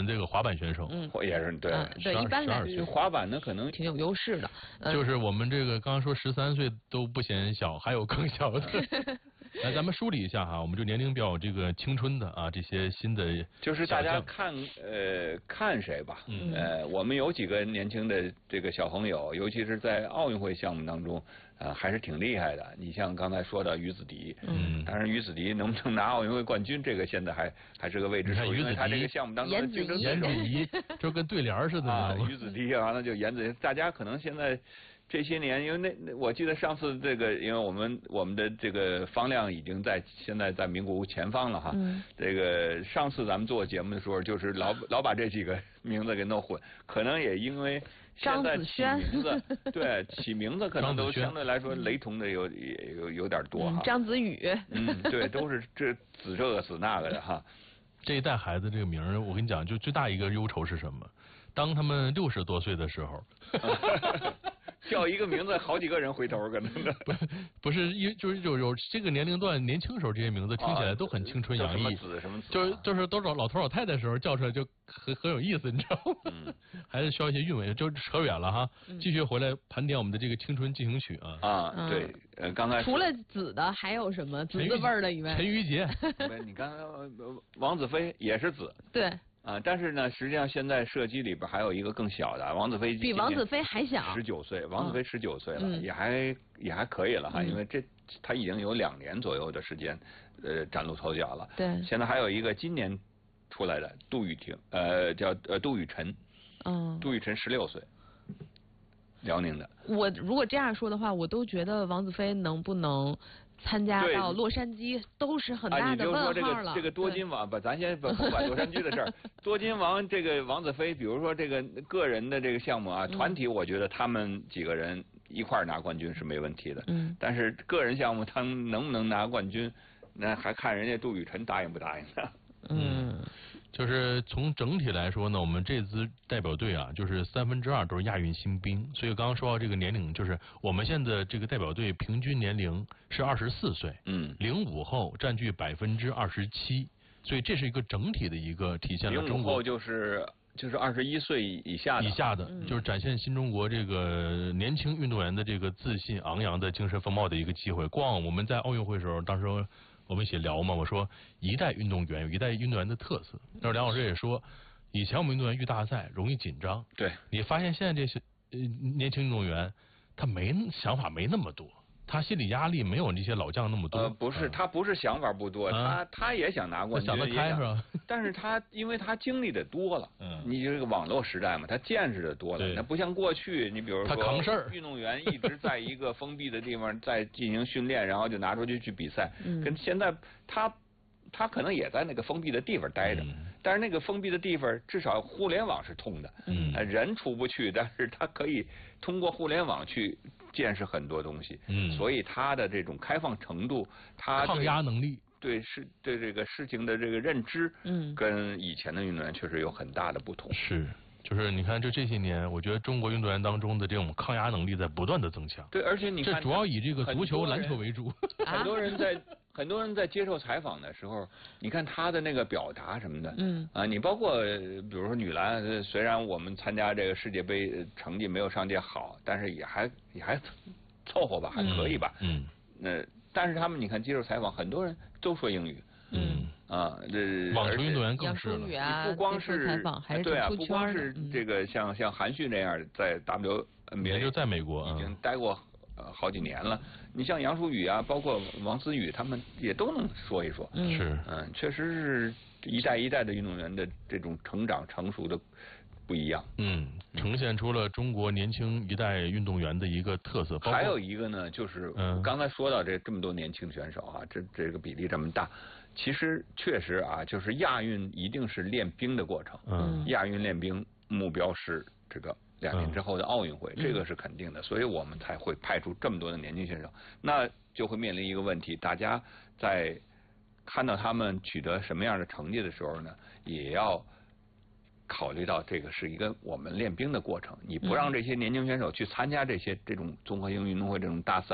们这个滑板选手， 也是对， 对，一般来说滑板呢可能挺有优势的。 就是我们这个刚刚说13岁都不嫌小，还有更小的。来，咱们梳理一下哈，我们就年龄比较这个青春的啊，这些新的就是大家看谁吧。我们有几个年轻的这个小朋友，尤其是在奥运会项目当中，还是挺厉害的。你像刚才说的于子迪，当然于子迪能不能拿奥运会冠军，这个现在还是个未知数，因为他这个项目当中的竞争对手， 颜子怡就跟对联似的啊，于子迪完了就颜子，大家可能现在。这些年，因为我记得上次这个，因为我们的这个方亮已经现在在名古屋前方了哈。这个上次咱们做节目的时候，就是老把这几个名字给弄混，可能也因为现在起名字，对起名字可能都相对来说雷同的有点多哈。 张子宇， 对，都是这子这个子那个的哈。 这一代孩子这个名儿，我跟你讲，就最大一个忧愁是什么？当他们60多岁的时候。 叫一个名字，好几个人回头可能的。 不是，就是有这个年龄段年轻时候这些名字听起来都很青春洋溢。 什么子？ 就是都是老头老太太时候叫出来就很有意思，你知道吗？还是需要一些韵味。就扯远了哈，继续回来盘点我们的这个青春进行曲啊。 对，刚才除了子的还有什么子字辈儿的以外？ 陈玉洁。 你刚才王子飞也是子。 对。 但是呢，实际上现在射击里边还有一个更小的，王子飞比王子飞还小 ，19岁，王子飞19岁了，也还可以了哈，因为他已经有2年左右的时间，崭露头角了。 对， 现在还有一个今年出来的杜雨婷，叫杜雨辰，杜雨辰16岁，辽宁的。 我如果这样说的话，我都觉得王子飞能不能参加到洛杉矶都是很大的问号了。 你就说这个多金王，咱先不管洛杉矶的事儿。多金王这个王子飞，比如说这个个人的这个项目啊，团体我觉得他们几个人一块儿拿冠军是没问题的。但是个人项目他们能不能拿冠军，那还看人家杜雨辰答应不答应呢。 就是从整体来说呢，我们这支代表队啊，就是2/3都是亚运新兵，所以刚刚说到这个年龄，就是我们现在这个代表队平均年龄是24岁，05后占据27%，所以这是一个整体的一个体现了中国 05后就是21岁以下的， 就是展现新中国这个年轻运动员的这个自信昂扬的精神风貌的一个机会。光我们在奥运会时候，当时我们一起聊嘛，我说一代运动员有一代运动员的特色。那梁老师也说，以前我们运动员遇大赛容易紧张， 对， 你发现现在这些年轻运动员他想法没那么多，他心理压力没有那些老将那么多。 不是，他不是想法不多，他也想拿冠军， 想得开是吧？ 但是因为他经历的多了，你这个网络时代嘛，他见识的多了，那不像过去，你比如说他扛事儿， 运动员一直在一个封闭的地方在进行训练，然后就拿出去比赛，跟现在他可能也在那个封闭的地方待着，但是那个封闭的地方至少互联网是通的，人出不去，但是他可以通过互联网去见识很多东西，所以他的这种开放程度，他抗压能力， 对这个事情的这个认知，跟以前的运动员确实有很大的不同。 是。就是你看，这些年，我觉得中国运动员当中的这种抗压能力在不断的增强。 对，而且你看， 这主要以这个足球、篮球为主。 很多人在接受采访的时候，你看他的那个表达什么的，你包括比如说女篮，虽然我们参加这个世界杯成绩没有上届好，但是也还凑合吧，还可以吧。但是他们你看接受采访，很多人都说英语。这网球运动员更是了。 你不光是对啊，不光是这个像韩旭那样在 WNBA 就在美国已经待过好几年了。你像杨舒雨啊，包括王思雨，他们也都能说一说。 是， 确实是一代一代的运动员的这种成长成熟的不一样。 呈现出了中国年轻一代运动员的一个特色。 还有一个呢，就是刚才说到这么多年轻选手啊，这个比例这么大，其实确实啊，就是亚运一定是练兵的过程。亚运练兵目标是这个2年之后的奥运会，这个是肯定的，所以我们才会派出这么多的年轻选手。那就会面临一个问题，大家在看到他们取得什么样的成绩的时候呢，也要考虑到这个是一个我们练兵的过程，你不让这些年轻选手去参加这种综合性运动会这种大赛。